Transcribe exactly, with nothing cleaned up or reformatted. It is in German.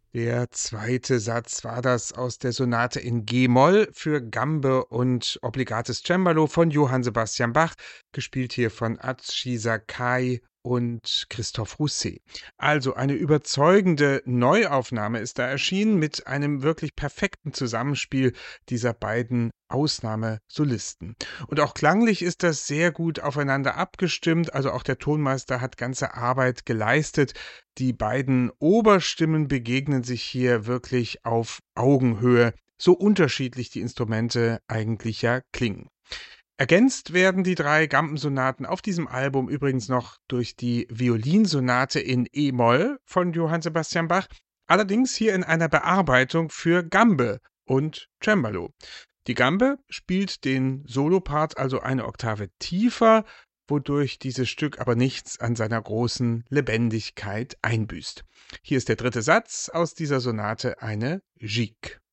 Der zweite Satz war das aus der Sonate in G-Moll für Gambe und obligates Cembalo von Johann Sebastian Bach, gespielt hier von Atschi Sakai und Christophe Rousset. Also eine überzeugende Neuaufnahme ist da erschienen mit einem wirklich perfekten Zusammenspiel dieser beiden Ausnahmesolisten. Und auch klanglich ist das sehr gut aufeinander abgestimmt, also auch der Tonmeister hat ganze Arbeit geleistet. Die beiden Oberstimmen begegnen sich hier wirklich auf Augenhöhe, so unterschiedlich die Instrumente eigentlich ja klingen. Ergänzt werden die drei Gambensonaten auf diesem Album übrigens noch durch die Violinsonate in E-Moll von Johann Sebastian Bach, allerdings hier in einer Bearbeitung für Gambe und Cembalo. Die Gambe spielt den Solopart also eine Oktave tiefer, wodurch dieses Stück aber nichts an seiner großen Lebendigkeit einbüßt. Hier ist der dritte Satz aus dieser Sonate, eine Gigue.